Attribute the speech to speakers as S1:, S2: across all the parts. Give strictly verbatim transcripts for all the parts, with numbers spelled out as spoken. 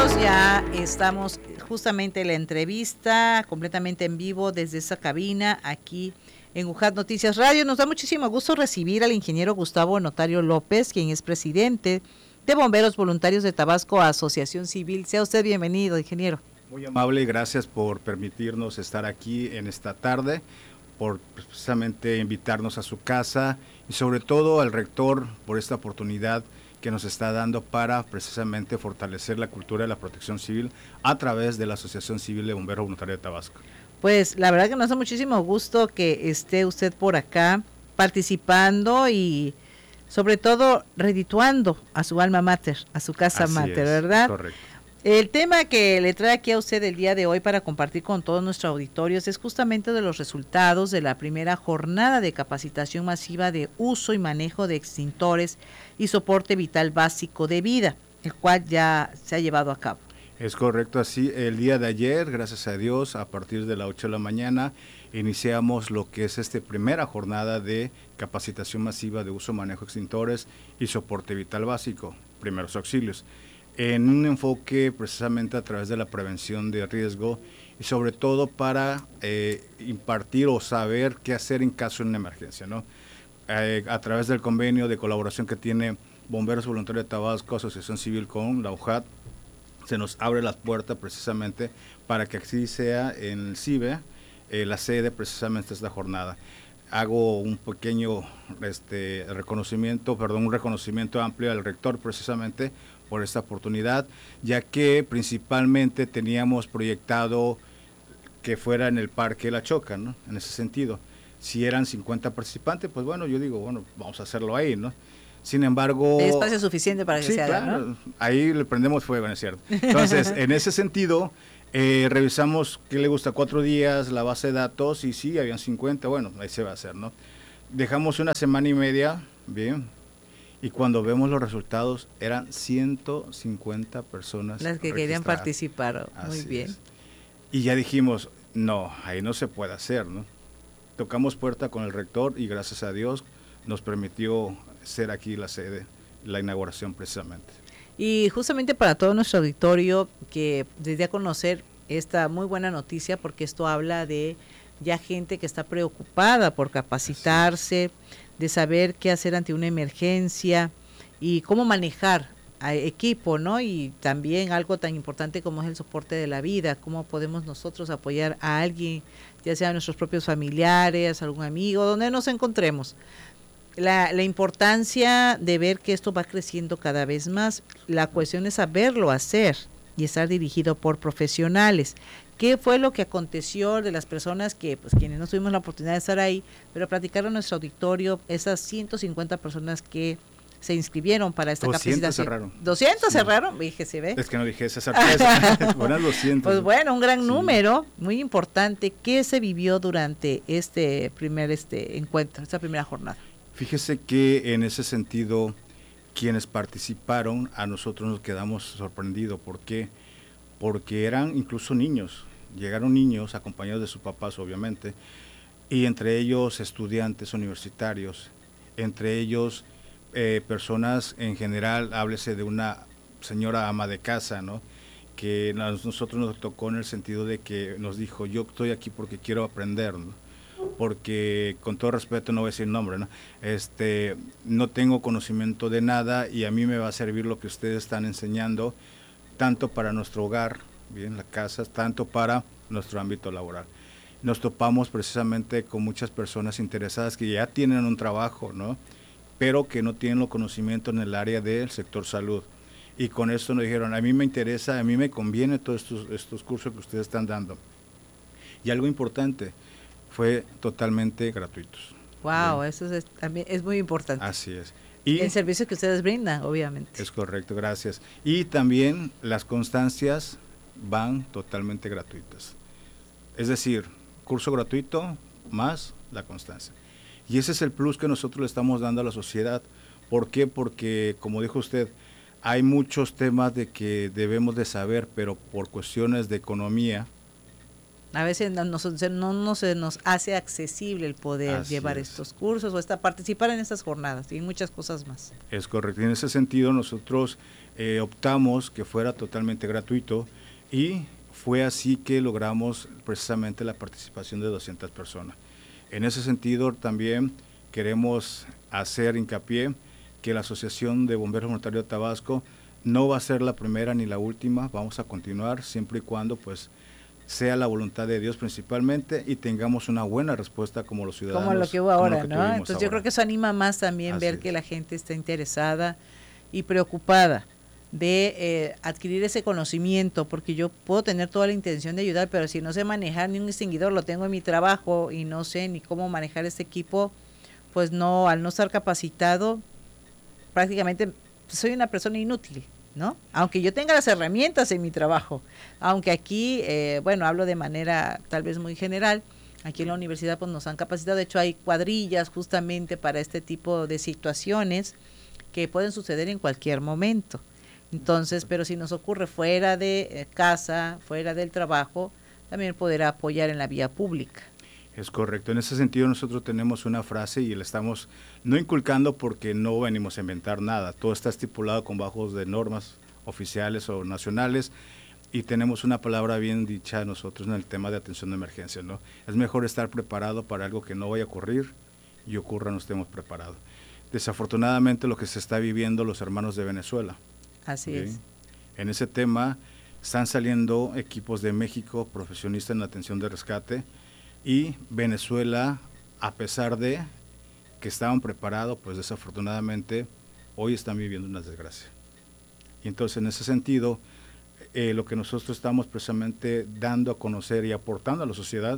S1: amigos, ya estamos justamente en la entrevista, completamente en vivo desde esa cabina aquí en U J A T Noticias Radio. Nos da muchísimo gusto recibir al ingeniero Gustavo Notario López, quien es presidente de Bomberos Voluntarios de Tabasco, Asociación Civil. Sea usted bienvenido, ingeniero.
S2: Muy amable y gracias por permitirnos estar aquí en esta tarde, por precisamente invitarnos a su casa y sobre todo al rector por esta oportunidad que nos está dando para precisamente fortalecer la cultura de la protección civil a través de la Asociación Civil de Bomberos Voluntarios de Tabasco.
S1: Pues la verdad que nos da muchísimo gusto que esté usted por acá participando y sobre todo redituando a su alma mater, a su casa
S2: Así
S1: mater,
S2: es,
S1: ¿verdad?
S2: Correcto.
S1: El tema que le trae aquí a usted el día de hoy para compartir con todos nuestros auditorios es justamente de los resultados de la primera jornada de capacitación masiva de uso y manejo de extintores y soporte vital básico de vida, el cual ya se ha llevado a cabo.
S2: Es correcto, así el día de ayer, gracias a Dios, a partir de las ocho de la mañana, iniciamos lo que es esta primera jornada de capacitación masiva de uso, manejo de extintores y soporte vital básico, primeros auxilios, en un enfoque precisamente a través de la prevención de riesgo y sobre todo para eh, impartir o saber qué hacer en caso de una emergencia, ¿no? Eh, a través del convenio de colaboración que tiene Bomberos Voluntarios de Tabasco, Asociación Civil con la U J A T, se nos abre las puertas precisamente para que así sea en el C I B E, eh, la sede precisamente de esta jornada. Hago un pequeño este, reconocimiento, perdón, un reconocimiento amplio al rector precisamente por esta oportunidad, ya que principalmente teníamos proyectado que fuera en el Parque La Choca, ¿no? En ese sentido. Si eran cincuenta participantes, pues bueno, yo digo, bueno, vamos a hacerlo ahí, ¿no? Sin embargo...
S1: ¿Hay espacio suficiente para que
S2: sí,
S1: se haga,
S2: claro,
S1: ¿no?
S2: Ahí le prendemos fuego, ¿no es cierto? Entonces, en ese sentido, eh, revisamos qué le gusta, cuatro días, la base de datos, y sí, habían cincuenta, bueno, ahí se va a hacer, ¿no? Dejamos una semana y media, bien, y cuando vemos los resultados, eran ciento cincuenta personas
S1: las que querían participar, muy
S2: Así
S1: bien.
S2: Es. Y ya dijimos, no, ahí no se puede hacer, ¿no? Tocamos puerta con el rector y gracias a Dios nos permitió ser aquí la sede, la inauguración precisamente.
S1: Y justamente para todo nuestro auditorio que desde a conocer esta muy buena noticia, porque esto habla de ya gente que está preocupada por capacitarse, de saber qué hacer ante una emergencia y cómo manejar a equipo, ¿no? Y también algo tan importante como es el soporte de la vida, cómo podemos nosotros apoyar a alguien, ya sea nuestros propios familiares, algún amigo, donde nos encontremos. La, la importancia de ver que esto va creciendo cada vez más, la cuestión es saberlo hacer y estar dirigido por profesionales. ¿Qué fue lo que aconteció de las personas que, pues quienes no tuvimos la oportunidad de estar ahí, pero platicar en nuestro auditorio, esas ciento cincuenta personas que se inscribieron para esta
S2: doscientos
S1: capacitación?
S2: cerraron.
S1: ¿doscientos
S2: Sí.
S1: cerraron? Fíjese, ¿ve?
S2: Es que no dije esa sorpresa, fueron doscientos.
S1: Pues bueno, un gran
S2: Sí.
S1: número, muy importante. ¿Qué se vivió durante este primer este encuentro, esta primera jornada?
S2: Fíjese que en ese sentido, quienes participaron, a nosotros nos quedamos sorprendidos. ¿Por qué? Porque eran incluso niños, llegaron niños acompañados de sus papás obviamente, y entre ellos estudiantes universitarios, entre ellos eh, personas en general, háblese de una señora ama de casa, ¿no? Que nos, nosotros nos tocó en el sentido de que nos dijo, yo estoy aquí porque quiero aprender, ¿no? Porque con todo respeto no voy a decir nombre, ¿no? Este, no tengo conocimiento de nada y a mí me va a servir lo que ustedes están enseñando, tanto para nuestro hogar, bien, la casa, tanto para nuestro ámbito laboral. Nos topamos precisamente con muchas personas interesadas que ya tienen un trabajo, ¿no? Pero que no tienen los conocimientos en el área del sector salud. Y con esto nos dijeron, a mí me interesa, a mí me conviene todos estos, estos cursos que ustedes están dando. Y algo importante, fue totalmente gratuitos.
S1: Wow, bien. Eso es, también es muy importante.
S2: Así es. Y
S1: el servicio que ustedes brindan, obviamente.
S2: Es correcto, gracias. Y también las constancias van totalmente gratuitas. Es decir, curso gratuito más la constancia. Y ese es el plus que nosotros le estamos dando a la sociedad. ¿Por qué? Porque, como dijo usted, hay muchos temas de que debemos de saber, pero por cuestiones de economía,
S1: a veces no, no, no, no se nos hace accesible el poder
S2: Así
S1: llevar
S2: es.
S1: estos cursos o esta, participar en estas jornadas y muchas cosas más.
S2: Es correcto. Y en ese sentido nosotros eh, optamos que fuera totalmente gratuito y fue así que logramos precisamente la participación de doscientas personas. En ese sentido también queremos hacer hincapié que la Asociación de Bomberos Voluntarios de Tabasco no va a ser la primera ni la última, vamos a continuar siempre y cuando pues sea la voluntad de Dios principalmente y tengamos una buena respuesta como los ciudadanos.
S1: Como lo que hubo ahora, ¿no? Entonces
S2: ahora.
S1: Yo creo que eso anima más también Así ver es. que la gente está interesada y preocupada de eh, adquirir ese conocimiento, porque yo puedo tener toda la intención de ayudar, pero si no sé manejar ni un extinguidor, lo tengo en mi trabajo y no sé ni cómo manejar este equipo, pues no, al no estar capacitado, prácticamente soy una persona inútil, ¿no? Aunque yo tenga las herramientas en mi trabajo, aunque aquí, eh, bueno, hablo de manera tal vez muy general, aquí en la universidad pues nos han capacitado, de hecho hay cuadrillas justamente para este tipo de situaciones que pueden suceder en cualquier momento. Entonces, pero si nos ocurre fuera de eh, casa, fuera del trabajo, también poder apoyar en la vía pública.
S2: Es correcto. En ese sentido nosotros tenemos una frase y la estamos no inculcando porque no venimos a inventar nada. Todo está estipulado con bajos de normas oficiales o nacionales y tenemos una palabra bien dicha nosotros en el tema de atención de emergencia, ¿no? Es mejor estar preparado para algo que no vaya a ocurrir y ocurra, no estemos preparados. Desafortunadamente lo que se está viviendo los hermanos de Venezuela.
S1: Así
S2: ¿sí?
S1: es.
S2: En ese tema están saliendo equipos de México profesionistas en la atención de rescate y Venezuela, a pesar de que estaban preparados, pues desafortunadamente hoy están viviendo una desgracia. Y entonces en ese sentido, eh, lo que nosotros estamos precisamente dando a conocer y aportando a la sociedad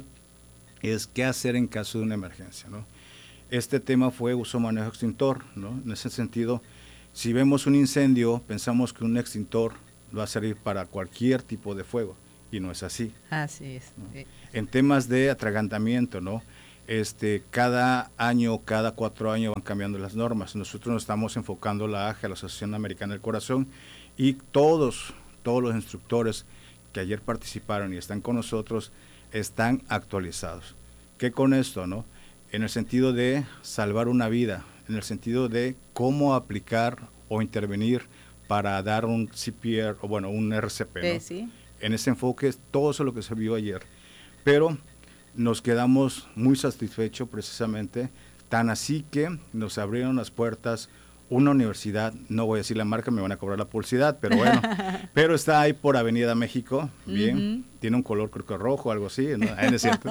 S2: es qué hacer en caso de una emergencia, ¿no? Este tema fue uso manejo extintor, ¿no? En ese sentido, si vemos un incendio, pensamos que un extintor va a servir para cualquier tipo de fuego, y no es así.
S1: Así es.
S2: ¿no?
S1: Sí.
S2: En temas de atragantamiento, ¿no? Este, cada año, cada cuatro años van cambiando las normas. Nosotros nos estamos enfocando la A G A, la Asociación Americana del Corazón, y todos, todos los instructores que ayer participaron y están con nosotros, están actualizados. ¿Qué con esto, no? En el sentido de salvar una vida, en el sentido de cómo aplicar o intervenir para dar un C P R, o bueno, un R C P, ¿no?
S1: Sí, sí.
S2: En ese enfoque, todo eso es lo que se vio ayer. Pero nos quedamos muy satisfechos precisamente, tan así que nos abrieron las puertas una universidad, no voy a decir la marca, me van a cobrar la publicidad, pero bueno, pero está ahí por Avenida México, bien, uh-huh. Tiene un color creo que rojo, algo así, ¿no? Ahí es cierto.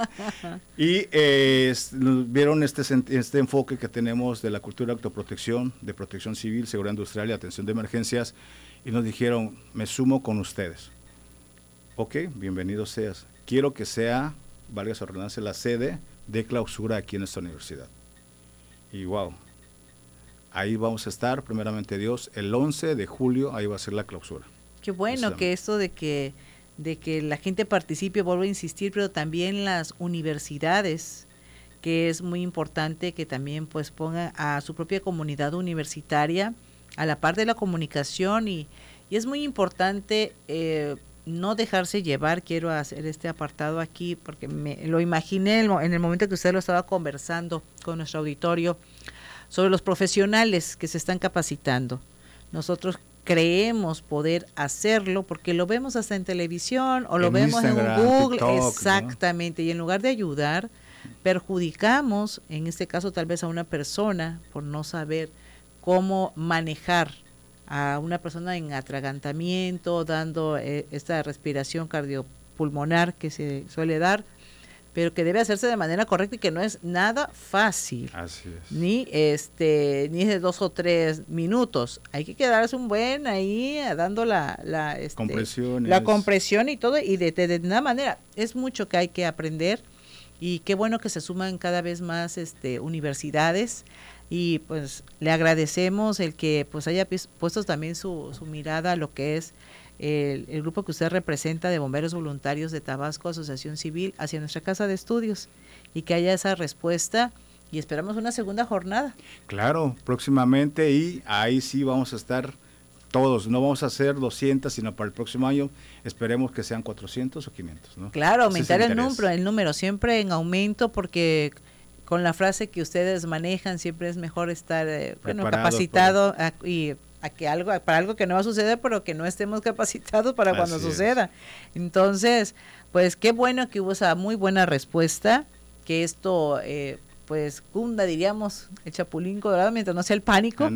S2: Y eh, vieron este, este enfoque que tenemos de la cultura de autoprotección, de protección civil, seguridad industrial y atención de emergencias, y nos dijeron, me sumo con ustedes. Ok, bienvenido seas. Quiero que sea, valga su redundancia, la sede de clausura aquí en esta universidad. Y wow. Ahí vamos a estar, primeramente Dios, el once de julio, ahí va a ser la clausura.
S1: Qué bueno que esto de que, de que la gente participe, vuelvo a insistir, pero también las universidades, que es muy importante que también pues pongan a su propia comunidad universitaria a la par de la comunicación y, y es muy importante eh, no dejarse llevar. Quiero hacer este apartado aquí porque me lo imaginé en el momento que usted lo estaba conversando con nuestro auditorio, sobre los profesionales que se están capacitando. Nosotros creemos poder hacerlo porque lo vemos hasta en televisión o lo en vemos Instagram, en Google, TikTok, exactamente, ¿no? Y en lugar de ayudar, perjudicamos, en este caso tal vez a una persona por no saber cómo manejar a una persona en atragantamiento, dando eh, esta respiración cardiopulmonar que se suele dar, pero que debe hacerse de manera correcta y que no es nada fácil.
S2: Así es.
S1: Ni este ni de dos o tres minutos. Hay que quedarse un buen ahí dando la la, este, la compresión y todo y de, de, de una manera. Es mucho que hay que aprender y qué bueno que se suman cada vez más este universidades y pues le agradecemos el que pues haya puesto también su, su mirada a lo que es El, el grupo que usted representa de Bomberos Voluntarios de Tabasco, Asociación Civil, hacia nuestra casa de estudios y que haya esa respuesta y esperamos una segunda jornada.
S2: Claro, próximamente y ahí sí vamos a estar todos, no vamos a hacer doscientos, sino para el próximo año esperemos que sean cuatrocientos o quinientos, ¿no?
S1: Claro, aumentar el número, el número siempre en aumento porque con la frase que ustedes manejan siempre es mejor estar eh, bueno, capacitado para... y a que algo, para algo que no va a suceder, pero que no estemos capacitados para
S2: Así
S1: cuando
S2: es.
S1: suceda. Entonces, pues qué bueno que hubo esa muy buena respuesta, que esto eh, pues cunda, diríamos, el chapulín colorado, mientras no sea el pánico.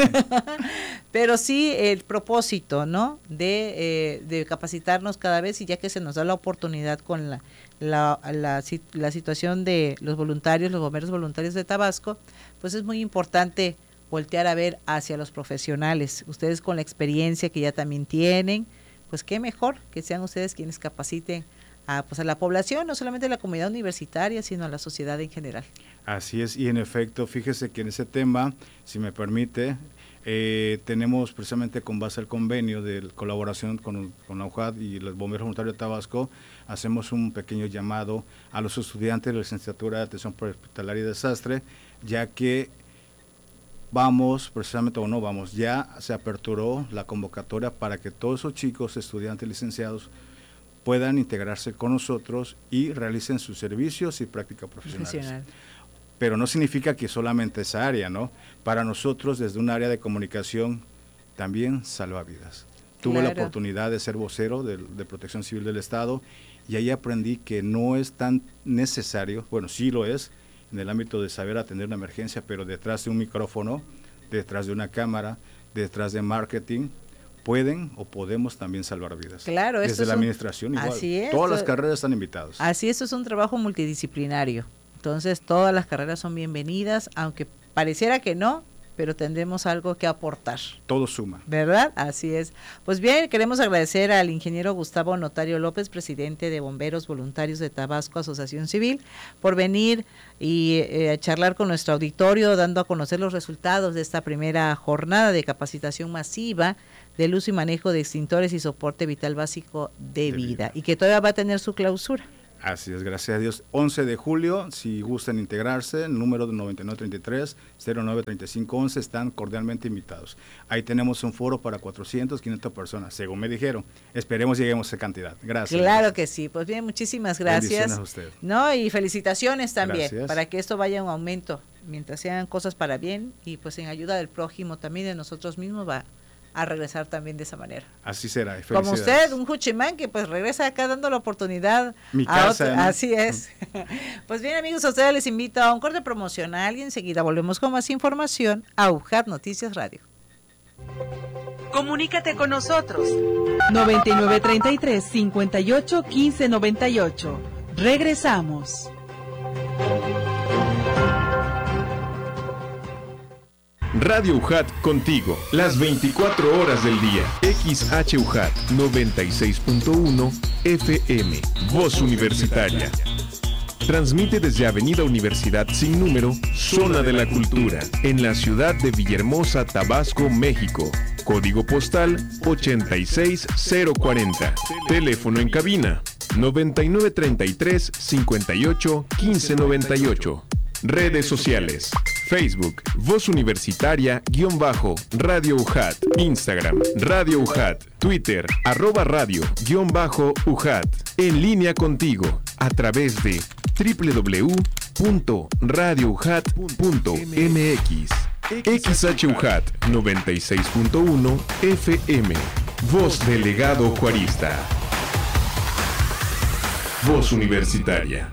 S1: Pero sí el propósito, ¿no? De, eh, de capacitarnos cada vez, y ya que se nos da la oportunidad con la, la, la, la situación de los voluntarios, los bomberos voluntarios de Tabasco, pues es muy importante voltear a ver hacia los profesionales. Ustedes con la experiencia que ya también tienen, pues qué mejor que sean ustedes quienes capaciten a, pues a la población, no solamente a la comunidad universitaria, sino a la sociedad en general.
S2: Así es, y en efecto, fíjese que en ese tema, si me permite, eh, tenemos precisamente con base al convenio de colaboración con, con la U J A T y los bomberos voluntarios de Tabasco, hacemos un pequeño llamado a los estudiantes de la licenciatura de atención prehospitalaria y desastre, ya que vamos, precisamente o no vamos, ya se aperturó la convocatoria para que todos esos chicos, estudiantes licenciados, puedan integrarse con nosotros y realicen sus servicios y prácticas profesionales. Profesional. Pero no significa que solamente esa área, ¿no? Para nosotros, desde un área de comunicación, también salva vidas. Tuve claro. la oportunidad de ser vocero de, de Protección Civil del Estado, y ahí aprendí que no es tan necesario, bueno, sí lo es, en el ámbito de saber atender una emergencia, pero detrás de un micrófono, detrás de una cámara, detrás de marketing, pueden o podemos también salvar vidas.
S1: Claro,
S2: desde la
S1: un,
S2: administración igual.
S1: Así es,
S2: todas las carreras están invitadas.
S1: Así es, esto es un trabajo multidisciplinario. Entonces, todas las carreras son bienvenidas, aunque pareciera que no, pero tendremos algo que aportar.
S2: Todo suma.
S1: ¿Verdad? Así es. Pues bien, queremos agradecer al ingeniero Gustavo Notario López, presidente de Bomberos Voluntarios de Tabasco, Asociación Civil, por venir y eh, charlar con nuestro auditorio, dando a conocer los resultados de esta primera jornada de capacitación masiva del uso y manejo de extintores y soporte vital básico de, de vida, vida, y que todavía va a tener su clausura.
S2: Así es, gracias a Dios. once de julio, si gustan integrarse, el número de noventa y nueve treinta y tres, cero nueve treinta y cinco once, están cordialmente invitados. Ahí tenemos un foro para cuatrocientas, quinientas personas, según me dijeron. Esperemos lleguemos a esa cantidad. Gracias.
S1: Claro que sí. Pues bien, muchísimas gracias.
S2: Bendiciones a usted.
S1: No, y felicitaciones también,
S2: gracias. Para
S1: que esto vaya en aumento, mientras sean cosas para bien y pues en ayuda del prójimo, también de nosotros mismos, va a regresar también de esa manera.
S2: Así será.
S1: Como usted, un Juchimán que pues regresa acá dando la oportunidad
S2: Mi
S1: a
S2: casa,
S1: otro,
S2: ¿no?
S1: Así es. Pues bien, amigos, a ustedes les invito a un corte promocional y enseguida volvemos con más información a U J A T Noticias Radio.
S3: Comunícate con nosotros. noventa y nueve treinta y tres, cincuenta y ocho, quince noventa y ocho. Regresamos.
S4: Radio U J A T contigo, las veinticuatro horas del día. X H U J A T noventa y seis punto uno F M, Voz Universitaria. Transmite desde Avenida Universidad sin número, Zona de la Cultura, en la ciudad de Villahermosa, Tabasco, México. Código postal ochenta y seis cero cuarenta. Teléfono en cabina noventa y nueve treinta y tres, cincuenta y ocho, quince noventa y ocho. Redes sociales: Facebook, Voz Universitaria, guión bajo, Radio U J A T, Instagram, Radio U J A T, Twitter, arroba radio, guión bajo, U J A T. En línea contigo, a través de doble u doble u doble u punto radio u j a t punto m x. X H U J A T noventa y seis punto uno F M, Voz Delegado Juarista. Voz Universitaria.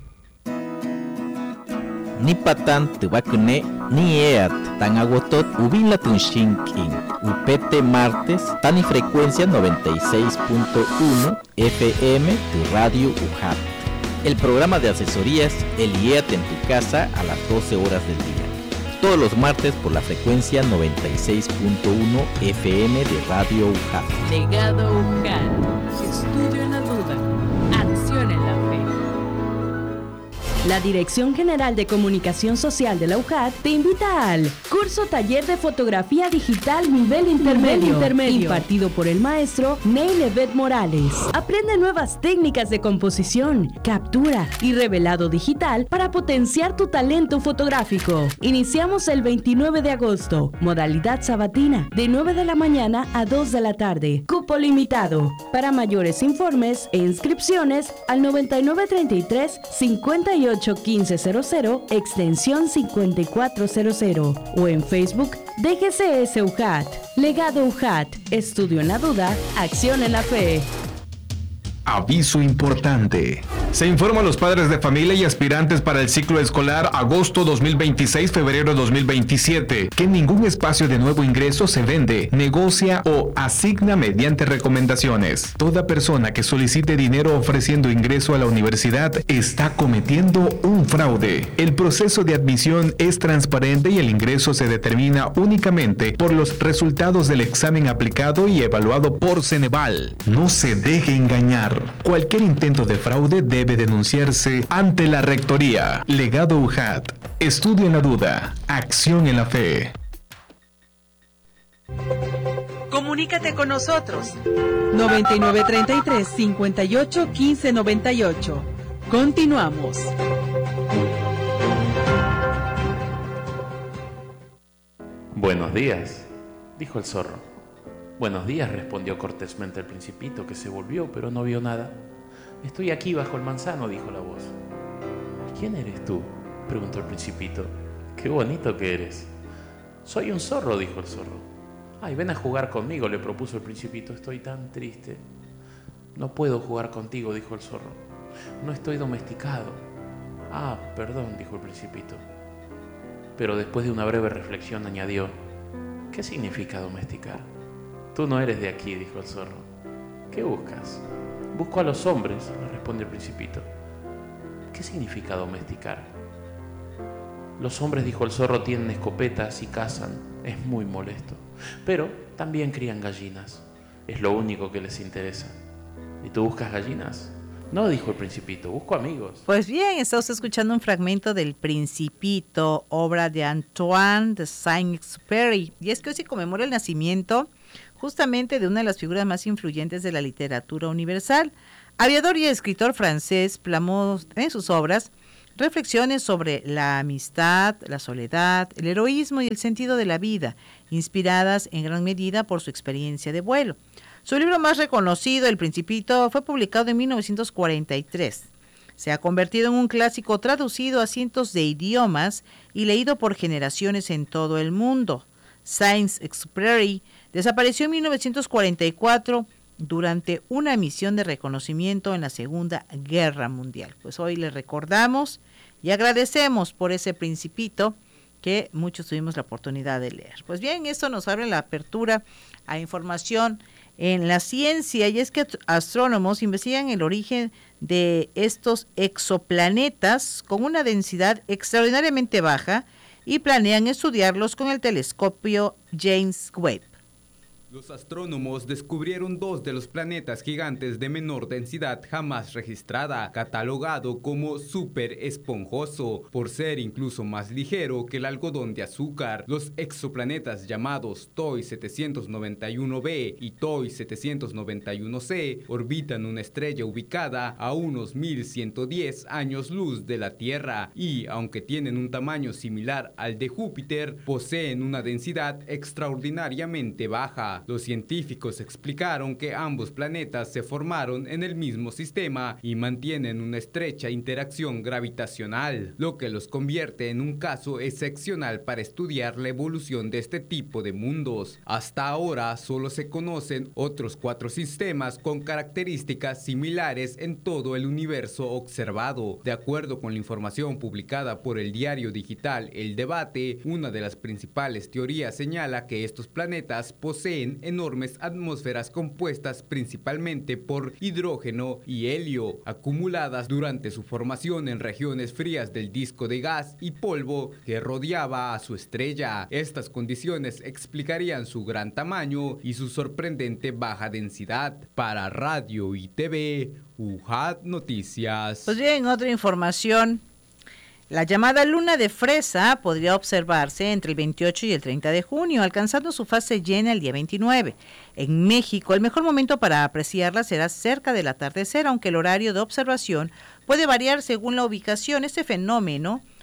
S5: Ni patan tubacune ni eat tan agotot ubila tunshinkin upete martes tan y frecuencia noventa y seis punto uno F M de Radio U J A T. El programa de asesorías El I E A T en tu casa a las doce horas del día. Todos los martes por la frecuencia noventa y seis punto uno F M de Radio U J A T.
S6: Legado U J A T. Estudio en la duda. Acción en la fe. La Dirección General de Comunicación Social de la U J A T te invita al curso taller de fotografía digital nivel intermedio, intermedio impartido por el maestro Neil Evet Morales. Aprende nuevas técnicas de composición, captura y revelado digital para potenciar tu talento fotográfico. Iniciamos el veintinueve de agosto, modalidad sabatina, de nueve de la mañana a dos de la tarde. Cupo limitado. Para mayores informes e inscripciones al noventa y nueve treinta y tres, cincuenta y ocho ocho uno cinco cero cero, extensión cincuenta y cuatro cero cero o en Facebook D G C S U J A T. Legado U J A T. Estudio en la duda, acción en la fe.
S4: Aviso importante. Se informa a los padres de familia y aspirantes para el ciclo escolar agosto dos mil veintiséis-febrero dos mil veintisiete que ningún espacio de nuevo ingreso se vende, negocia o asigna mediante recomendaciones. Toda persona que solicite dinero ofreciendo ingreso a la universidad está cometiendo un fraude. El proceso de admisión es transparente y el ingreso se determina únicamente por los resultados del examen aplicado y evaluado por Ceneval. No se deje engañar. Cualquier intento de fraude debe denunciarse ante la Rectoría. Legado U J A T. Estudio en la duda. Acción en la fe.
S3: Comunícate con nosotros. noventa y nueve treinta y tres, cincuenta y ocho, quince noventa y ocho. Continuamos.
S7: Buenos días, dijo el zorro. Buenos días, respondió cortésmente el principito, que se volvió, pero no vio nada. Estoy aquí bajo el manzano, dijo la voz. ¿Quién eres tú?, preguntó el principito. Qué bonito que eres. Soy un zorro, dijo el zorro. Ay, ven a jugar conmigo, le propuso el principito. Estoy tan triste. No puedo jugar contigo, dijo el zorro. No estoy domesticado. Ah, perdón, dijo el principito. Pero después de una breve reflexión añadió, ¿qué significa domesticar? Tú no eres de aquí, dijo el zorro. ¿Qué buscas? Busco a los hombres, le respondió el principito. ¿Qué significa domesticar? Los hombres, dijo el zorro, tienen escopetas y cazan. Es muy molesto. Pero también crían gallinas. Es lo único que les interesa. ¿Y tú buscas gallinas? No, dijo el principito, busco amigos.
S1: Pues bien, está usted escuchando un fragmento del Principito, obra de Antoine de Saint-Exupéry. Y es que hoy se conmemora el nacimiento justamente de una de las figuras más influyentes de la literatura universal. Aviador y escritor francés, plasmó en sus obras reflexiones sobre la amistad, la soledad, el heroísmo y el sentido de la vida, inspiradas en gran medida por su experiencia de vuelo. Su libro más reconocido, El Principito, fue publicado en mil novecientos cuarenta y tres. Se ha convertido en un clásico traducido a cientos de idiomas y leído por generaciones en todo el mundo. Saint-Exupéry desapareció en mil novecientos cuarenta y cuatro durante una misión de reconocimiento en la Segunda Guerra Mundial. Pues hoy le recordamos y agradecemos por ese Principito que muchos tuvimos la oportunidad de leer. Pues bien, esto nos abre la apertura a información en la ciencia, y es que astrónomos investigan el origen de estos exoplanetas con una densidad extraordinariamente baja y planean estudiarlos con el telescopio James Webb.
S8: Los astrónomos descubrieron dos de los planetas gigantes de menor densidad jamás registrada, catalogado como superesponjoso, por ser incluso más ligero que el algodón de azúcar. Los exoplanetas llamados T O I setecientos noventa y uno b y T O I setecientos noventa y uno c orbitan una estrella ubicada a unos mil ciento diez años luz de la Tierra y, aunque tienen un tamaño similar al de Júpiter, poseen una densidad extraordinariamente baja. Los científicos explicaron que ambos planetas se formaron en el mismo sistema y mantienen una estrecha interacción gravitacional, lo que los convierte en un caso excepcional para estudiar la evolución de este tipo de mundos. Hasta ahora solo se conocen otros cuatro sistemas con características similares en todo el universo observado. De acuerdo con la información publicada por el diario digital El Debate, una de las principales teorías señala que estos planetas poseen enormes atmósferas compuestas principalmente por hidrógeno y helio, acumuladas durante su formación en regiones frías del disco de gas y polvo que rodeaba a su estrella. Estas condiciones explicarían su gran tamaño y su sorprendente baja densidad. Para Radio y T V, U J A T Noticias.
S1: Pues bien, otra información. La llamada luna de fresa podría observarse entre el veintiocho y el treinta de junio, alcanzando su fase llena el día veintinueve. En México, el mejor momento para apreciarla será cerca del atardecer, aunque el horario de observación puede variar según la ubicación. Este fenómeno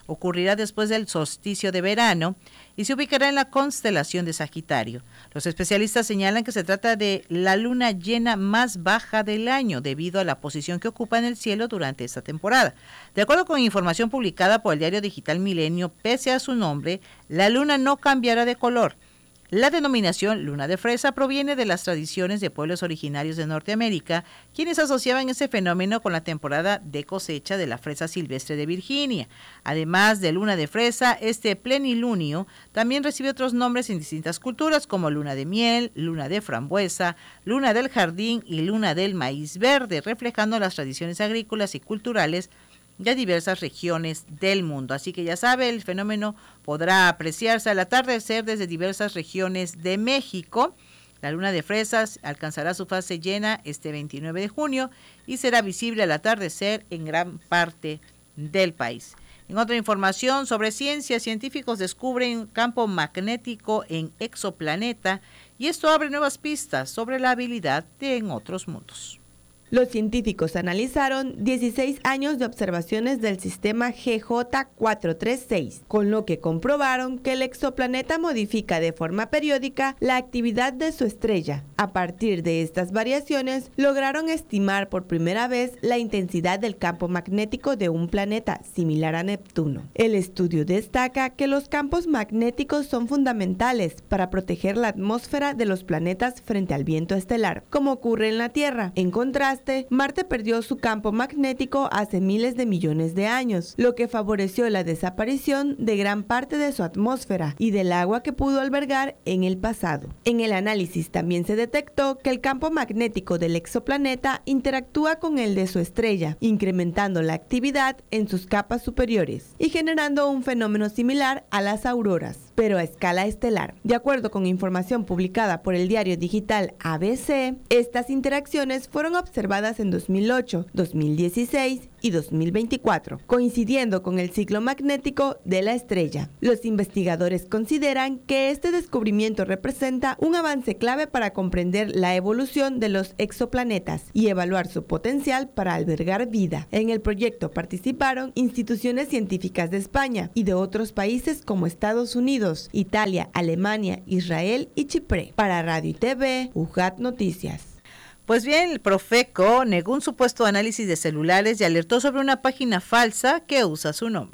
S1: ocurrirá después del solsticio de verano y se ubicará en la constelación de Sagitario. Los especialistas señalan que se trata de la luna llena más baja del año debido a la posición que ocupa en el cielo durante esta temporada. De acuerdo con información publicada por el diario digital Milenio, pese a su nombre, la luna no cambiará de color. La denominación luna de fresa proviene de las tradiciones de pueblos originarios de Norteamérica, quienes asociaban ese fenómeno con la temporada de cosecha de la fresa silvestre de Virginia. Además de luna de fresa, este plenilunio también recibe otros nombres en distintas culturas como luna de miel, luna de frambuesa, luna del jardín y luna del maíz verde, reflejando las tradiciones agrícolas y culturales de diversas regiones del mundo. Así que ya sabe, el fenómeno podrá apreciarse al atardecer desde diversas regiones de México. La luna de fresas alcanzará su fase llena este veintinueve de junio y será visible al atardecer en gran parte del país. En otra información sobre ciencia, científicos descubren campo magnético en exoplaneta y esto abre nuevas pistas sobre la habilidad de en otros mundos.
S9: Los científicos analizaron dieciséis años de observaciones del sistema G J cuatrocientos treinta y seis, con lo que comprobaron que el exoplaneta modifica de forma periódica la actividad de su estrella. A partir de estas variaciones, lograron estimar por primera vez la intensidad del campo magnético de un planeta similar a Neptuno. El estudio destaca que los campos magnéticos son fundamentales para proteger la atmósfera de los planetas frente al viento estelar, como ocurre en la Tierra. En contraste, Marte perdió su campo magnético hace miles de millones de años, lo que favoreció la desaparición de gran parte de su atmósfera y del agua que pudo albergar en el pasado. En el análisis también se detectó que el campo magnético del exoplaneta interactúa con el de su estrella, incrementando la actividad en sus capas superiores y generando un fenómeno similar a las auroras, pero a escala estelar. De acuerdo con información publicada por el diario digital A B C, estas interacciones fueron observadas en dos mil ocho, dos mil dieciséis y dos mil veinticuatro, coincidiendo con el ciclo magnético de la estrella. Los investigadores consideran que este descubrimiento representa un avance clave para comprender la evolución de los exoplanetas y evaluar su potencial para albergar vida. En el proyecto participaron instituciones científicas de España y de otros países como Estados Unidos, Italia, Alemania, Israel y Chipre. Para Radio y T V, U J A T Noticias.
S1: Pues bien, el Profeco negó un supuesto análisis de celulares y alertó sobre una página falsa que usa su nombre.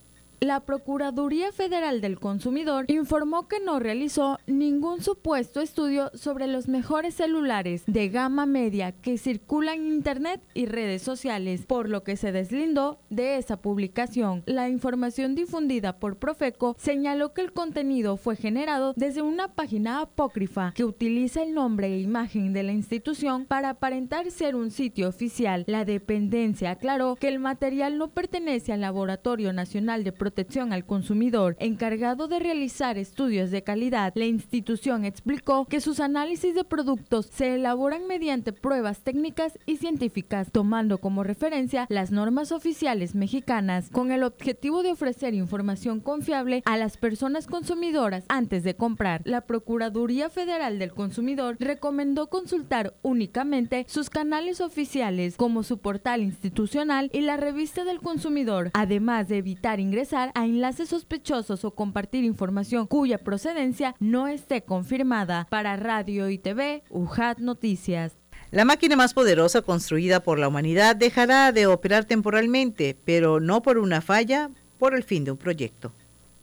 S10: La Procuraduría Federal del Consumidor informó que no realizó ningún supuesto estudio sobre los mejores celulares de gama media que circulan en Internet y redes sociales, por lo que se deslindó de esa publicación. La información difundida por Profeco señaló que el contenido fue generado desde una página apócrifa que utiliza el nombre e imagen de la institución para aparentar ser un sitio oficial. La dependencia aclaró que el material no pertenece al Laboratorio Nacional de Protección Protección al Consumidor, encargado de realizar estudios de calidad. La institución explicó que sus análisis de productos se elaboran mediante pruebas técnicas y científicas, tomando como referencia las normas oficiales mexicanas, con el objetivo de ofrecer información confiable a las personas consumidoras antes de comprar. La Procuraduría Federal del Consumidor recomendó consultar únicamente sus canales oficiales, como su portal institucional y la revista del consumidor, además de evitar ingresar a enlaces sospechosos o compartir información cuya procedencia no esté confirmada. Para Radio y T V, U J A T Noticias.
S1: La máquina más poderosa construida por la humanidad dejará de operar temporalmente, pero no por una falla, por el fin de un proyecto.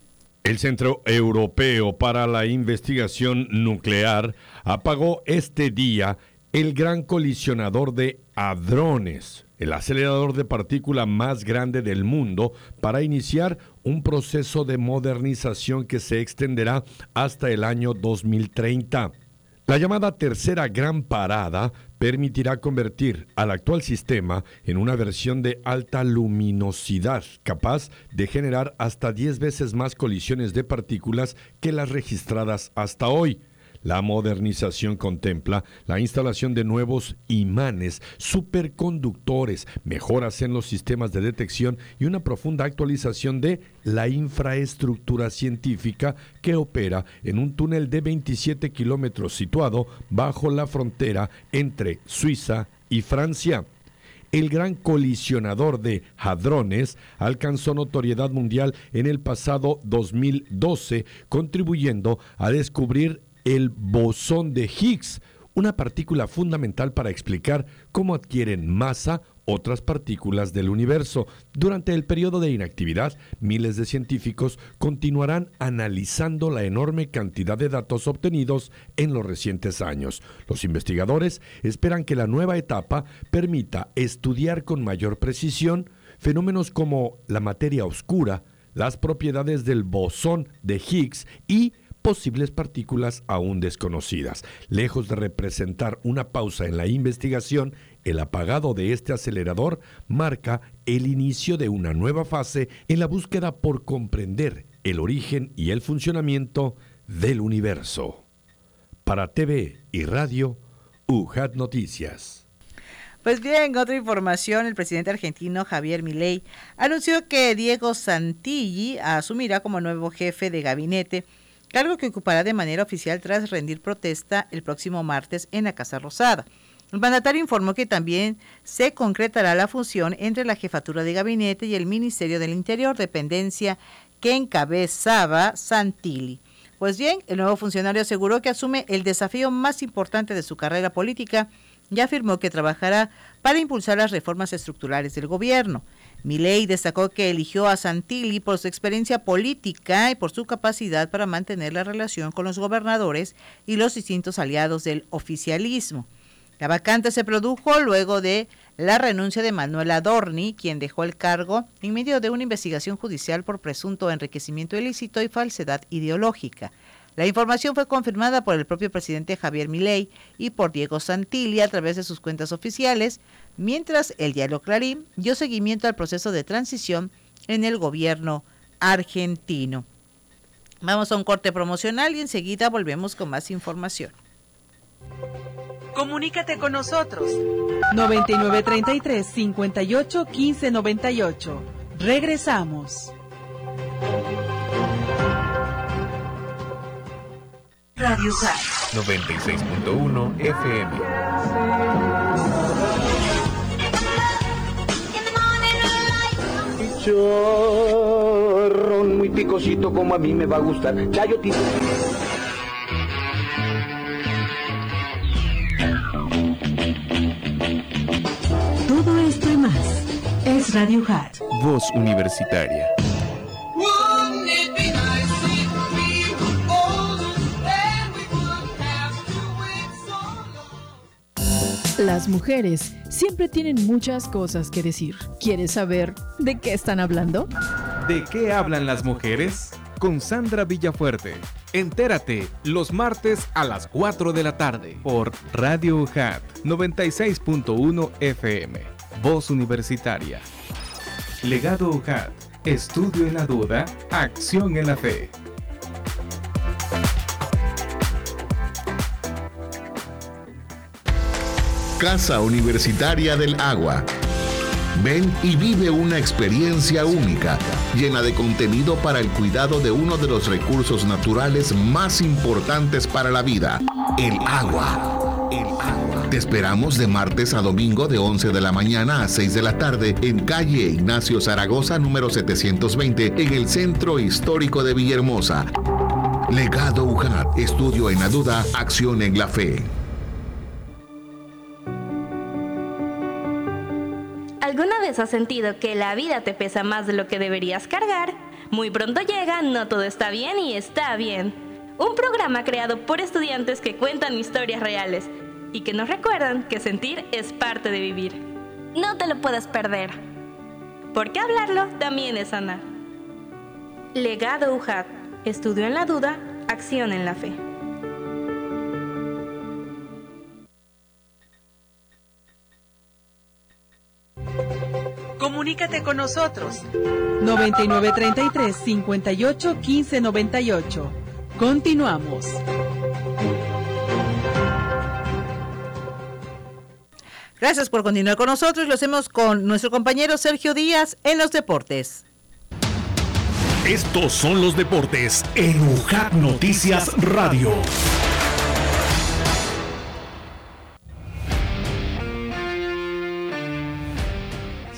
S11: El Centro Europeo para la Investigación Nuclear apagó este día el gran colisionador de hadrones, el acelerador de partícula más grande del mundo, para iniciar un proceso de modernización que se extenderá hasta el año dos mil treinta. La llamada tercera gran parada permitirá convertir al actual sistema en una versión de alta luminosidad, capaz de generar hasta diez veces más colisiones de partículas que las registradas hasta hoy. La modernización contempla la instalación de nuevos imanes, superconductores, mejoras en los sistemas de detección y una profunda actualización de la infraestructura científica que opera en un túnel de veintisiete kilómetros situado bajo la frontera entre Suiza y Francia. el Gran Colisionador de Hadrones alcanzó notoriedad mundial en el pasado dos mil doce, contribuyendo a descubrir el bosón de Higgs, una partícula fundamental para explicar cómo adquieren masa otras partículas del universo. Durante el periodo de inactividad, miles de científicos continuarán analizando la enorme cantidad de datos obtenidos en los recientes años. Los investigadores esperan que la nueva etapa permita estudiar con mayor precisión fenómenos como la materia oscura, las propiedades del bosón de Higgs y posibles partículas aún desconocidas. Lejos de representar una pausa en la investigación, el apagado de este acelerador marca el inicio de una nueva fase en la búsqueda por comprender el origen y el funcionamiento del universo. Para T V y Radio, U J A T Noticias.
S1: Pues bien, otra información, el presidente argentino Javier Milei anunció que Diego Santilli asumirá como nuevo jefe de gabinete, cargo que ocupará de manera oficial tras rendir protesta el próximo martes en la Casa Rosada. El mandatario informó que también se concretará la fusión entre la jefatura de gabinete y el Ministerio del Interior, dependencia que encabezaba Santilli. Pues bien, el nuevo funcionario aseguró que asume el desafío más importante de su carrera política y afirmó que trabajará para impulsar las reformas estructurales del gobierno. Milei destacó que eligió a Santilli por su experiencia política y por su capacidad para mantener la relación con los gobernadores y los distintos aliados del oficialismo. La vacante se produjo luego de la renuncia de Manuel Adorni, quien dejó el cargo en medio de una investigación judicial por presunto enriquecimiento ilícito y falsedad ideológica. La información fue confirmada por el propio presidente Javier Milei y por Diego Santilli a través de sus cuentas oficiales, mientras el diario Clarín dio seguimiento al proceso de transición en el gobierno argentino. Vamos a un corte promocional y enseguida volvemos con más información.
S3: Comunícate con nosotros. noventa y nueve treinta y tres, cincuenta y ocho, quince noventa y ocho. Regresamos. Radio J A T
S4: noventa y seis punto uno F M.
S12: Chorrón muy picosito como a mí me va a gustar. Chayotito.
S6: Todo esto y más es Radio J A T.
S4: Voz Universitaria.
S13: Las mujeres siempre tienen muchas cosas que decir. ¿Quieres saber de qué están hablando?
S8: ¿De qué hablan las mujeres? Con Sandra Villafuerte. Entérate los martes a las cuatro de la tarde por Radio J A T noventa y seis punto uno F M. Voz Universitaria. Legado J A T. Estudio en la duda, acción en la fe.
S14: Casa Universitaria del Agua. Ven y vive una experiencia única, llena de contenido para el cuidado de uno de los recursos naturales más importantes para la vida, el agua. El agua. Te esperamos de martes a domingo de once de la mañana a seis de la tarde en calle Ignacio Zaragoza, número setecientos veinte, en el Centro Histórico de Villahermosa. Legado U J A T. Estudio en la duda, acción en la fe.
S15: ¿Alguna vez has sentido que la vida te pesa más de lo que deberías cargar? Muy pronto llega No Todo Está Bien y Está Bien, un programa creado por estudiantes que cuentan historias reales y que nos recuerdan que sentir es parte de vivir. No te lo puedes perder, porque hablarlo también es sanar. Legado U J A T. Estudio en la duda, acción en la fe.
S3: Comunícate con nosotros. noventa y nueve treinta y tres, cincuenta y ocho, quince noventa y ocho. Continuamos.
S1: Gracias por continuar con nosotros. Lo hacemos con nuestro compañero Sergio Díaz en los deportes.
S16: Estos son los deportes en U J A T Noticias Radio.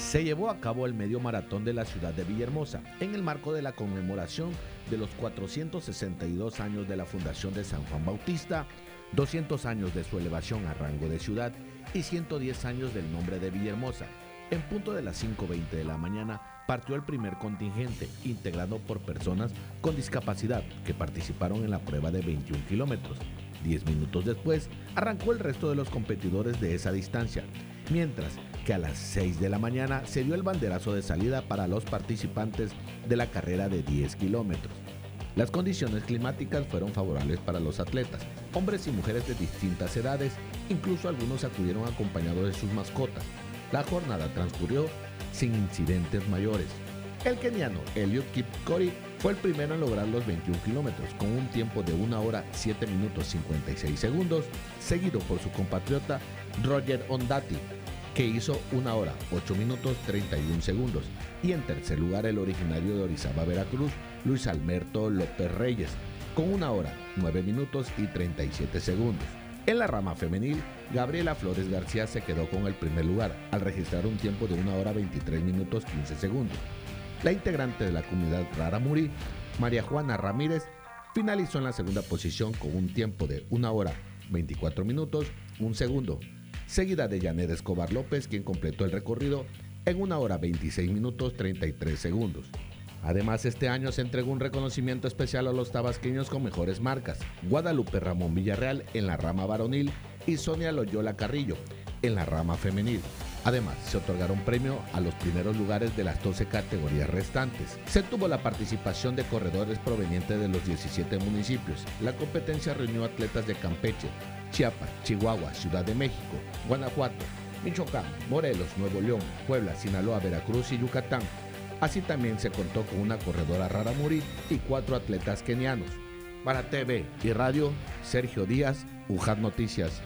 S17: se llevó a cabo el medio maratón de la ciudad de Villahermosa en el marco de la conmemoración de los cuatrocientos sesenta y dos años de la fundación de San Juan Bautista, doscientos años de su elevación a rango de ciudad y ciento diez años del nombre de Villahermosa. En punto de las cinco veinte de la mañana partió el primer contingente, integrado por personas con discapacidad que participaron en la prueba de veintiún kilómetros. Diez minutos después arrancó el resto de los competidores de esa distancia, mientras que a las seis de la mañana se dio el banderazo de salida para los participantes de la carrera de diez kilómetros. Las condiciones climáticas fueron favorables para los atletas, hombres y mujeres de distintas edades, incluso algunos acudieron acompañados de sus mascotas. La jornada transcurrió sin incidentes mayores. El keniano Eliud Kipchoge fue el primero en lograr los veintiún kilómetros con un tiempo de una hora siete minutos cincuenta y seis segundos, seguido por su compatriota Roger Ondati, que hizo una hora ocho minutos treinta y un segundos, y en tercer lugar el originario de Orizaba, Veracruz, Luis Alberto López Reyes, con una hora nueve minutos y treinta y siete segundos. En la rama femenil, Gabriela Flores García se quedó con el primer lugar, al registrar un tiempo de una hora veintitrés minutos quince segundos. La integrante de la comunidad Raramuri, María Juana Ramírez, finalizó en la segunda posición con un tiempo de una hora veinticuatro minutos un segundo, seguida de Janet Escobar López, quien completó el recorrido en una hora veintiséis minutos treinta y tres segundos. Además, este año se entregó un reconocimiento especial a los tabasqueños con mejores marcas: Guadalupe Ramón Villarreal en la rama varonil y Sonia Loyola Carrillo en la rama femenil. Además, se otorgaron premio a los primeros lugares de las doce categorías restantes. Se tuvo la participación de corredores provenientes de los diecisiete municipios. La competencia reunió atletas de Campeche, Chiapas, Chihuahua, Ciudad de México, Guanajuato, Michoacán, Morelos, Nuevo León, Puebla, Sinaloa, Veracruz y Yucatán. Así también se contó con una corredora raramuri y cuatro atletas kenianos. Para T V y Radio, Sergio Díaz, UJAT Noticias.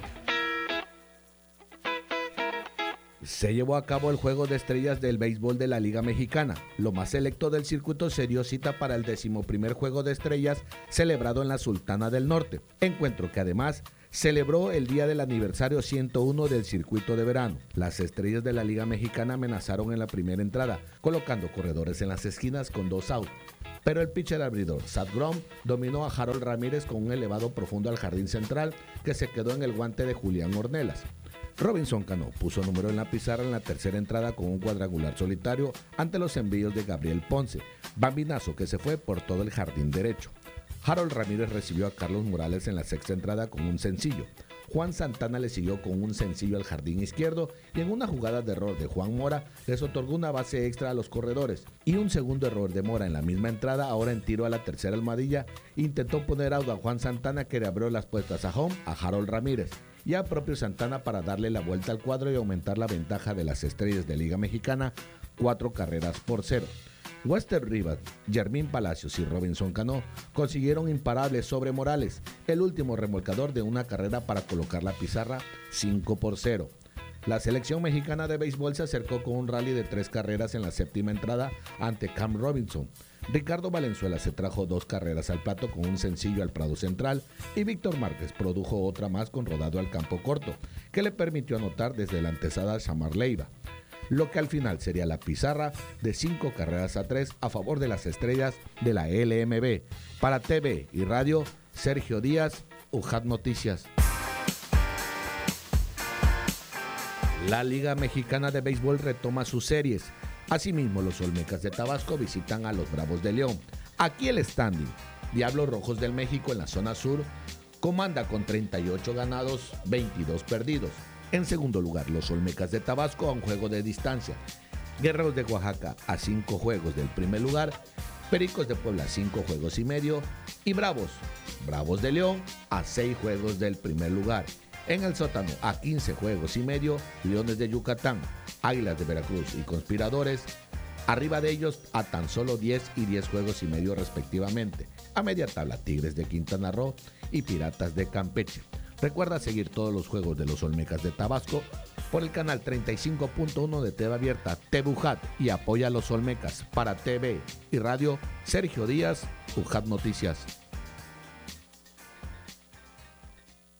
S17: Se llevó a cabo el Juego de Estrellas del Béisbol de la Liga Mexicana. Lo más selecto del circuito se dio cita para el decimoprimer Juego de Estrellas celebrado en la Sultana del Norte, encuentro que además celebró el día del aniversario ciento uno del circuito de verano. Las estrellas de la Liga Mexicana amenazaron en la primera entrada, colocando corredores en las esquinas con dos outs. Pero el pitcher abridor Zach Grom dominó a Harold Ramírez con un elevado profundo al jardín central que se quedó en el guante de Julián Ornelas. Robinson Cano puso número en la pizarra en la tercera entrada con un cuadrangular solitario ante los envíos de Gabriel Ponce, bambinazo que se fue por todo el jardín derecho. Harold Ramírez recibió a Carlos Morales en la sexta entrada con un sencillo. Juan Santana le siguió con un sencillo al jardín izquierdo y en una jugada de error de Juan Mora les otorgó una base extra a los corredores. Y un segundo error de Mora en la misma entrada, ahora en tiro a la tercera almohadilla, intentó poner out a Juan Santana, que le abrió las puertas a home a Harold Ramírez y a propio Santana para darle la vuelta al cuadro y aumentar la ventaja de las estrellas de Liga Mexicana, cuatro carreras por cero. Wester Rivas, Jermín Palacios y Robinson Cano consiguieron imparables sobre Morales, el último remolcador de una carrera para colocar la pizarra cinco por cero. La selección mexicana de béisbol se acercó con un rally de tres carreras en la séptima entrada ante Cam Robinson. Ricardo Valenzuela se trajo dos carreras al plato con un sencillo al Prado Central y Víctor Márquez produjo otra más con rodado al campo corto, que le permitió anotar desde la antesada a Shamar Leiva, lo que al final sería la pizarra de cinco carreras a tres a favor de las estrellas de la L M B. Para T V y Radio, Sergio Díaz, UJAT Noticias. La Liga Mexicana de Béisbol retoma sus series. Asimismo, los Olmecas de Tabasco visitan a los Bravos de León. Aquí el standing: Diablos Rojos del México en la zona sur comanda con treinta y ocho ganados, veintidós perdidos. En segundo lugar, los Olmecas de Tabasco a un juego de distancia. Guerreros de Oaxaca a cinco juegos del primer lugar. Pericos de Puebla a cinco juegos y medio. Y Bravos, Bravos de León a seis juegos del primer lugar. En el sótano, a quince juegos y medio, Leones de Yucatán, Águilas de Veracruz y Conspiradores. Arriba de ellos, a tan solo diez y diez juegos y medio respectivamente. A media tabla, Tigres de Quintana Roo y Piratas de Campeche. Recuerda seguir todos los juegos de los Olmecas de Tabasco por el canal treinta y cinco punto uno de T V Abierta, T V UJAT, y apoya a los Olmecas. Para T V y Radio, Sergio Díaz, UJAT Noticias.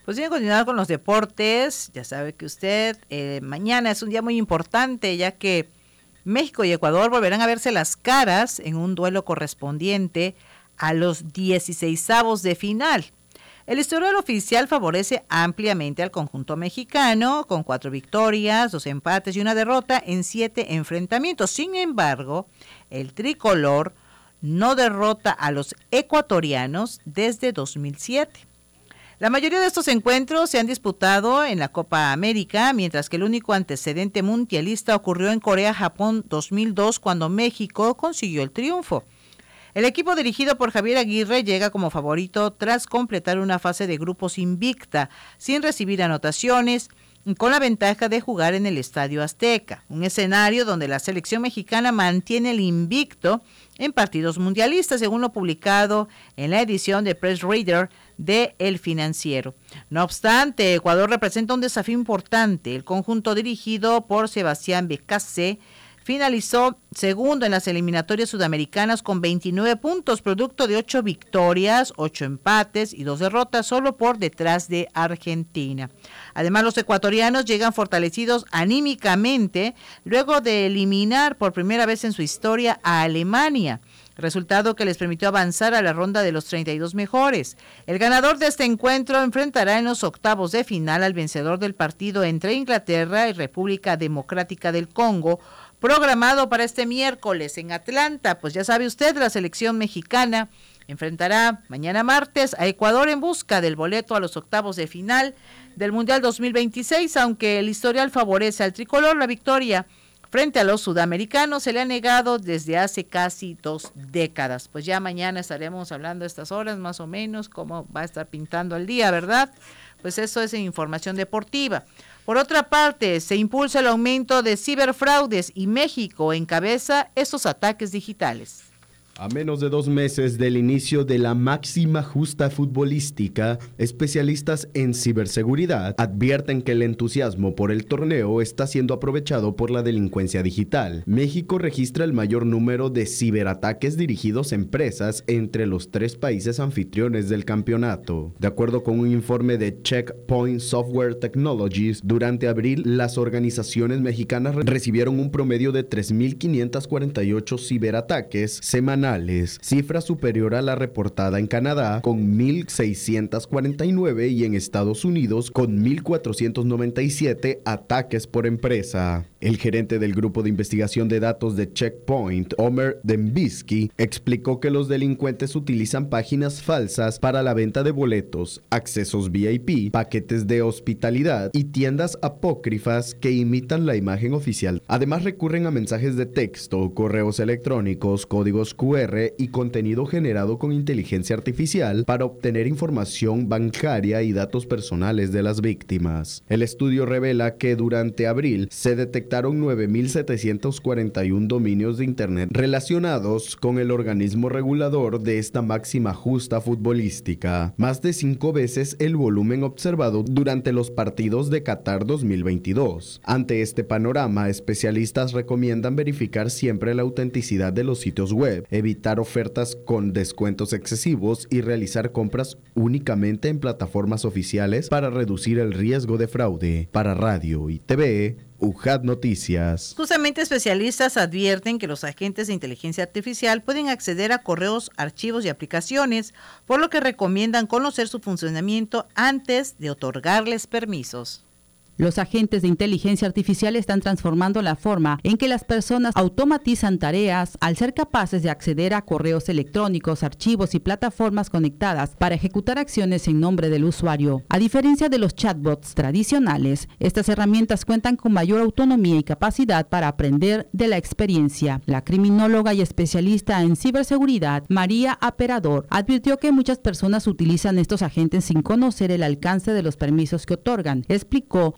S1: Pues bien, continuar con los deportes. Ya sabe que usted, eh, mañana es un día muy importante, ya que México y Ecuador volverán a verse las caras en un duelo correspondiente a los dieciseisavos de final. El historial oficial favorece ampliamente al conjunto mexicano, con cuatro victorias, dos empates y una derrota en siete enfrentamientos. Sin embargo, el tricolor no derrota a los ecuatorianos desde dos mil siete. La mayoría de estos encuentros se han disputado en la Copa América, mientras que el único antecedente mundialista ocurrió en Corea-Japón dos mil dos, cuando México consiguió el triunfo. El equipo dirigido por Javier Aguirre llega como favorito tras completar una fase de grupos invicta, sin recibir anotaciones, con la ventaja de jugar en el Estadio Azteca, un escenario donde la selección mexicana mantiene el invicto en partidos mundialistas, según lo publicado en la edición de Press Reader de El Financiero. No obstante, Ecuador representa un desafío importante. El conjunto dirigido por Sebastián Becasé finalizó segundo en las eliminatorias sudamericanas con veintinueve puntos, producto de ocho victorias, ocho empates y dos derrotas, solo por detrás de Argentina. Además, los ecuatorianos llegan fortalecidos anímicamente luego de eliminar por primera vez en su historia a Alemania, resultado que les permitió avanzar a la ronda de los treinta y dos mejores. El ganador de este encuentro enfrentará en los octavos de final al vencedor del partido entre Inglaterra y República Democrática del Congo, programado para este miércoles en Atlanta. Pues ya sabe usted, la selección mexicana enfrentará mañana martes a Ecuador en busca del boleto a los octavos de final del Mundial dos mil veintiséis, aunque el historial favorece al tricolor. La victoria frente a los sudamericanos se le ha negado desde hace casi dos décadas. Pues ya mañana estaremos hablando a estas horas más o menos cómo va a estar pintando el día, ¿verdad? Pues eso es en información deportiva. Por otra parte, se impulsa el aumento de ciberfraudes y México encabeza estos ataques digitales.
S18: A menos de dos meses del inicio de la máxima justa futbolística, especialistas en ciberseguridad advierten que el entusiasmo por el torneo está siendo aprovechado por la delincuencia digital. México registra el mayor número de ciberataques dirigidos a empresas entre los tres países anfitriones del campeonato. De acuerdo con un informe de Checkpoint Software Technologies, durante abril las organizaciones mexicanas recibieron un promedio de tres mil quinientos cuarenta y ocho ciberataques semanales, cifra superior a la reportada en Canadá con mil seiscientos cuarenta y nueve y en Estados Unidos con mil cuatrocientos noventa y siete ataques por empresa. El gerente del grupo de investigación de datos de Checkpoint, Omer Dembisky, explicó que los delincuentes utilizan páginas falsas para la venta de boletos, accesos V I P, paquetes de hospitalidad y tiendas apócrifas que imitan la imagen oficial. Además, recurren a mensajes de texto, correos electrónicos, códigos Q R y contenido generado con inteligencia artificial para obtener información bancaria y datos personales de las víctimas. El estudio revela que durante abril se detectaron nueve mil setecientos cuarenta y uno dominios de Internet relacionados con el organismo regulador de esta máxima justa futbolística, más de cinco veces el volumen observado durante los partidos de Qatar dos mil veintidós. Ante este panorama, especialistas recomiendan verificar siempre la autenticidad de los sitios web, evitar ofertas con descuentos excesivos y realizar compras únicamente en plataformas oficiales para reducir el riesgo de fraude. Para Radio y T V, U J A T Noticias.
S1: Justamente especialistas advierten que los agentes de inteligencia artificial pueden acceder a correos, archivos y aplicaciones, por lo que recomiendan conocer su funcionamiento antes de otorgarles permisos.
S19: Los agentes de inteligencia artificial están transformando la forma en que las personas automatizan tareas al ser capaces de acceder a correos electrónicos, archivos y plataformas conectadas para ejecutar acciones en nombre del usuario. A diferencia de los chatbots tradicionales, estas herramientas cuentan con mayor autonomía y capacidad para aprender de la experiencia. La criminóloga y especialista en ciberseguridad, María Aperador, advirtió que muchas personas utilizan estos agentes sin conocer el alcance de los permisos que otorgan. Explicó que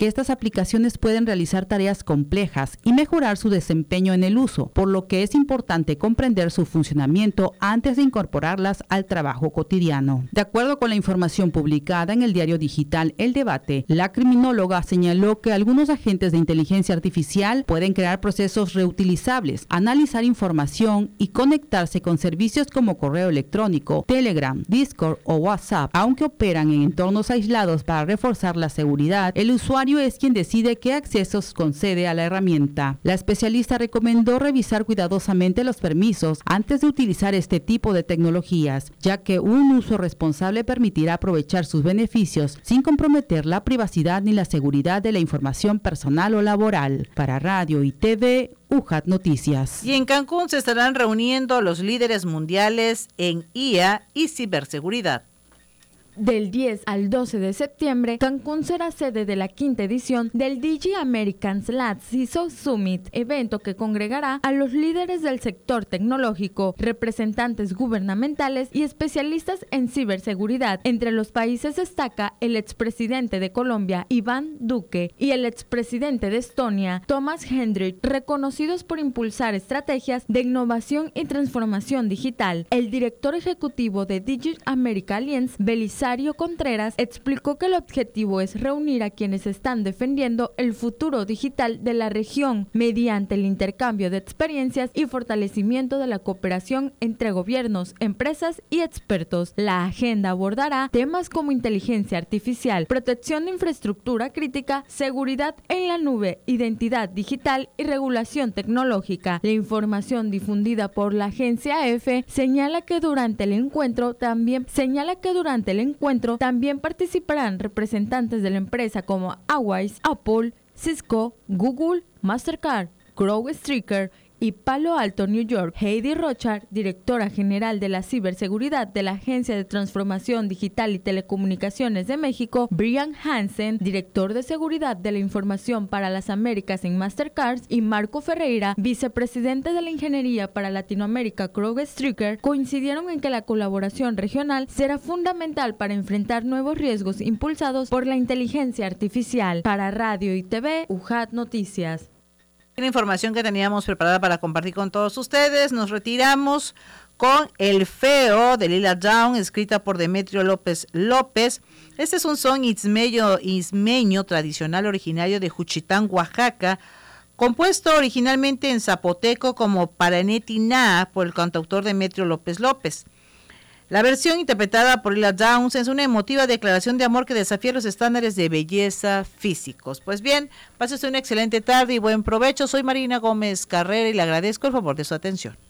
S19: que estas aplicaciones pueden realizar tareas complejas y mejorar su desempeño en el uso, por lo que es importante comprender su funcionamiento antes de incorporarlas al trabajo cotidiano. De acuerdo con la información publicada en el diario digital El Debate, la criminóloga señaló que algunos agentes de inteligencia artificial pueden crear procesos reutilizables, analizar información y conectarse con servicios como correo electrónico, Telegram, Discord o WhatsApp. Aunque operan en entornos aislados para reforzar la seguridad, el usuario es quien decide qué accesos concede a la herramienta. La especialista recomendó revisar cuidadosamente los permisos antes de utilizar este tipo de tecnologías, ya que un uso responsable permitirá aprovechar sus beneficios sin comprometer la privacidad ni la seguridad de la información personal o laboral. Para Radio y T V, U J A T Noticias.
S1: Y en Cancún se estarán reuniendo los líderes mundiales en I A y ciberseguridad.
S10: Del diez al doce de septiembre, Cancún será sede de la quinta edición del Digi Americans Labs C I S O Summit, evento que congregará a los líderes del sector tecnológico, representantes gubernamentales y especialistas en ciberseguridad. Entre los países destaca el expresidente de Colombia, Iván Duque, y el expresidente de Estonia, Thomas Hendrik, reconocidos por impulsar estrategias de innovación y transformación digital. El director ejecutivo de Digi America Alliance, Belisario Contreras, explicó que el objetivo es reunir a quienes están defendiendo el futuro digital de la región mediante el intercambio de experiencias y fortalecimiento de la cooperación entre gobiernos, empresas y expertos. La agenda abordará temas como inteligencia artificial, protección de infraestructura crítica, seguridad en la nube, identidad digital y regulación tecnológica. La información difundida por la agencia A F señala que durante el encuentro también señala que durante el encuentro también participarán representantes de la empresa como Awais, Apple, Cisco, Google, Mastercard, CrowdStrike y Palo Alto, New York. Heidi Rochard, directora general de la ciberseguridad de la Agencia de Transformación Digital y Telecomunicaciones de México, Brian Hansen, director de seguridad de la información para las Américas en Mastercard, y Marco Ferreira, vicepresidente de la ingeniería para Latinoamérica, CrowdStrike, coincidieron en que la colaboración regional será fundamental para enfrentar nuevos riesgos impulsados por la inteligencia artificial. Para Radio y T V, U J A T Noticias.
S1: La información que teníamos preparada para compartir con todos ustedes. Nos retiramos con El Feo de Lila Down, escrita por Demetrio López López. Este es un son ismeño, ismeño tradicional originario de Juchitán, Oaxaca, compuesto originalmente en zapoteco como Paranetiná por el cantautor Demetrio López López. La versión interpretada por Lila Downs es una emotiva declaración de amor que desafía los estándares de belleza físicos. Pues bien, pase usted una excelente tarde y buen provecho. Soy Marina Gómez Carrera y le agradezco el favor de su atención.